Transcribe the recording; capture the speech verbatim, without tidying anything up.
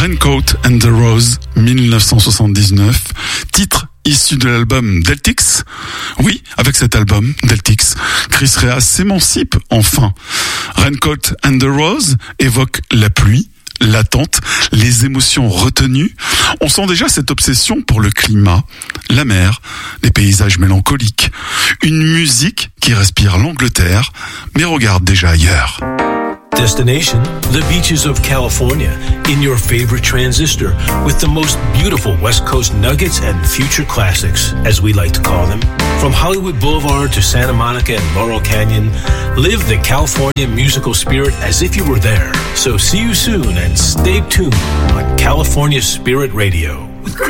Raincoat and the Rose, dix-neuf cent soixante-dix-neuf, titre issu de l'album Deltix. Oui, avec cet album, Deltix, Chris Rea s'émancipe enfin. Raincoat and the Rose évoque la pluie, l'attente, les émotions retenues. On sent déjà cette obsession pour le climat, la mer, les paysages mélancoliques. Une musique qui respire l'Angleterre, mais regarde déjà ailleurs. Destination, the beaches of California, in your favorite transistor, with the most beautiful West Coast nuggets and future classics, as we like to call them. From Hollywood Boulevard to Santa Monica and Laurel Canyon, live the California musical spirit as if you were there. So see you soon and stay tuned on California Spirit Radio.